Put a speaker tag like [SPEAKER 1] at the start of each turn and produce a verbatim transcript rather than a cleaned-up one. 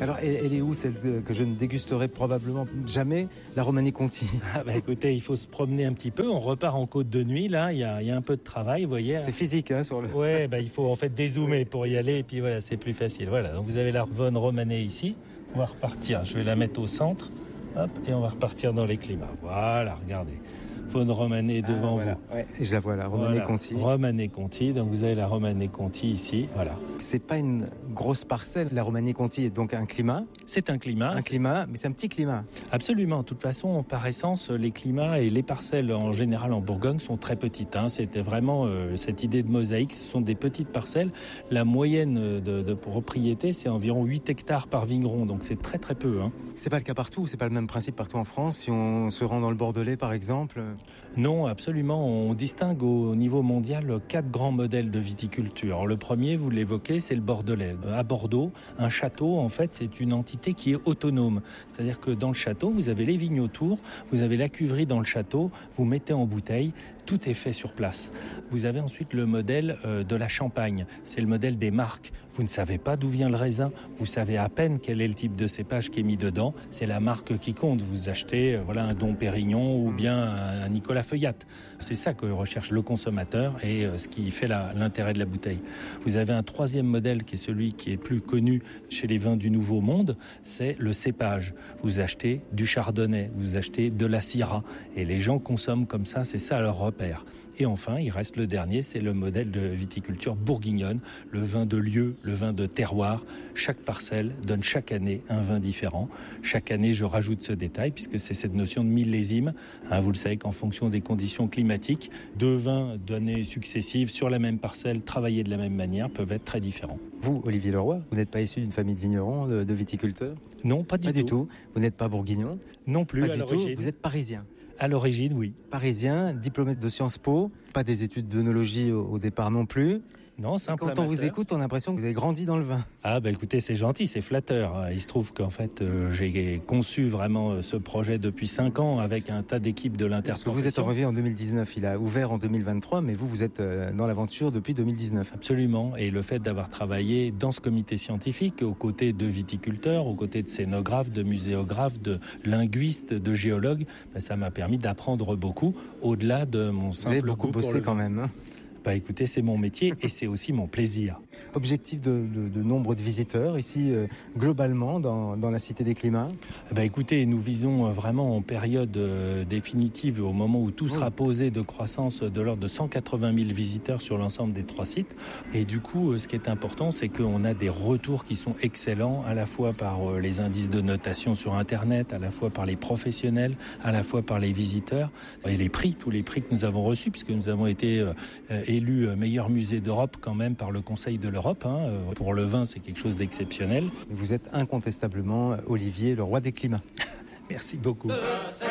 [SPEAKER 1] Alors, elle, elle est où, celle que je ne dégusterai probablement jamais, la Romanée Conti?
[SPEAKER 2] Ah bah écoutez, il faut se promener un petit peu. On repart en côte de nuit, là. Il y a, il y a un peu de travail, vous voyez.
[SPEAKER 1] C'est physique, hein, sur le...
[SPEAKER 2] Ouais, bah il faut en fait dézoomer pour y aller, et puis voilà, c'est plus facile. Voilà, donc vous avez la Vosne romanée ici. On va repartir. Je vais la mettre au centre. Hop, et on va repartir dans les climats. Voilà, regardez. Vosne romanée devant
[SPEAKER 1] ah, voilà.
[SPEAKER 2] vous.
[SPEAKER 1] Ouais, et je la vois là, Romanée
[SPEAKER 2] voilà.
[SPEAKER 1] Conti.
[SPEAKER 2] Romanée Conti, donc vous avez la Romanée Conti ici, voilà.
[SPEAKER 1] C'est pas une grosse parcelle, la Romanée Conti est donc un climat.
[SPEAKER 2] C'est un climat.
[SPEAKER 1] Un climat, mais c'est un petit climat.
[SPEAKER 2] Absolument. De toute façon, par essence, les climats et les parcelles en général en Bourgogne sont très petites. Hein. C'était vraiment euh, cette idée de mosaïque. Ce sont des petites parcelles. La moyenne de, de propriété, c'est environ huit hectares par vigneron. Donc c'est très très peu. Hein.
[SPEAKER 1] C'est pas le cas partout. C'est pas le même principe partout en France. Si on se rend dans le Bordelais, par exemple.
[SPEAKER 2] Non, absolument. On distingue au niveau mondial quatre grands modèles de viticulture. Alors, le premier, vous l'évoquez, c'est le Bordelais. À Bordeaux, un château, en fait, c'est une entité qui est autonome. C'est-à-dire que dans le château, vous avez les vignes autour, vous avez la cuverie dans le château, vous mettez en bouteille, tout est fait sur place. Vous avez ensuite le modèle euh, de la Champagne. C'est le modèle des marques. Vous ne savez pas d'où vient le raisin, vous savez à peine quel est le type de cépage qui est mis dedans. C'est la marque qui compte. Vous achetez euh, voilà un Dom Pérignon ou bien un Nicolas Feuillat. C'est ça que recherche le consommateur et euh, ce qui fait la, l'intérêt de la bouteille. Vous avez un troisième modèle qui est celui qui est plus connu chez les vins du Nouveau Monde, c'est le cépage. Vous achetez du Chardonnay, vous achetez de la Syrah et les gens consomment comme ça, c'est ça leur repère. Et enfin, il reste le dernier, c'est le modèle de viticulture bourguignonne, le vin de lieu, le vin de terroir. Chaque parcelle donne chaque année un vin différent. Chaque année, je rajoute ce détail puisque c'est cette notion de millésime. Hein, vous le savez qu'en fonction des conditions climatiques, deux vins d'années successives sur la même parcelle, travaillés de la même manière, peuvent être très différents.
[SPEAKER 1] Vous, Olivier Leroy, vous n'êtes pas issu d'une famille de vignerons, de, de viticulteurs?
[SPEAKER 2] Non, pas du
[SPEAKER 1] pas
[SPEAKER 2] tout.
[SPEAKER 1] du tout. Vous n'êtes pas bourguignon?
[SPEAKER 2] Non plus,
[SPEAKER 1] pas
[SPEAKER 2] à
[SPEAKER 1] du
[SPEAKER 2] l'origine.
[SPEAKER 1] tout. Vous êtes parisien?
[SPEAKER 2] À l'origine, oui.
[SPEAKER 1] Parisien, diplômé de Sciences Po, pas des études d'œnologie au, au départ non plus.
[SPEAKER 2] Non, simple
[SPEAKER 1] Quand on
[SPEAKER 2] amateur.
[SPEAKER 1] vous écoute, on a l'impression que vous avez grandi dans le vin.
[SPEAKER 2] Ah bah écoutez, c'est gentil, c'est flatteur. Il se trouve qu'en fait, euh, j'ai conçu vraiment ce projet depuis cinq ans avec un tas d'équipes de l'interprofession.
[SPEAKER 1] Parce que vous êtes arrivé en deux mille dix-neuf, il a ouvert en deux mille vingt-trois, mais vous, vous êtes dans l'aventure depuis deux mille dix-neuf.
[SPEAKER 2] Absolument, et le fait d'avoir travaillé dans ce comité scientifique, aux côtés de viticulteurs, aux côtés de scénographes, de muséographes, de linguistes, de géologues, bah, ça m'a permis d'apprendre beaucoup, au-delà de mon simple
[SPEAKER 1] Vous avez beaucoup
[SPEAKER 2] goût pour
[SPEAKER 1] bossé
[SPEAKER 2] le
[SPEAKER 1] quand
[SPEAKER 2] vin.
[SPEAKER 1] même, hein.
[SPEAKER 2] Bah écoutez, c'est mon métier et c'est aussi mon plaisir.
[SPEAKER 1] Objectif de, de, de nombre de visiteurs ici, euh, globalement, dans, dans la Cité des Climats?
[SPEAKER 2] Bah écoutez, nous visons vraiment en période euh, définitive, au moment où tout sera posé, de croissance de l'ordre de cent quatre-vingt mille visiteurs sur l'ensemble des trois sites. Et du coup, ce qui est important, c'est qu'on a des retours qui sont excellents, à la fois par euh, les indices de notation sur Internet, à la fois par les professionnels, à la fois par les visiteurs. Et les prix, tous les prix que nous avons reçus, puisque nous avons été euh, élu meilleur musée d'Europe quand même par le Conseil de l'Europe. Hein. Pour le vin, c'est quelque chose d'exceptionnel.
[SPEAKER 1] Vous êtes incontestablement Olivier, le roi des climats.
[SPEAKER 2] Merci beaucoup.